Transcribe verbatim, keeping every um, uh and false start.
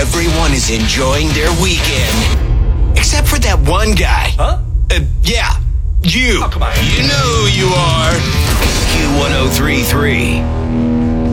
Everyone is enjoying their weekend. Except for that one guy. Huh? Uh, yeah, you. Oh, come on. You know who you are. Q one oh three three.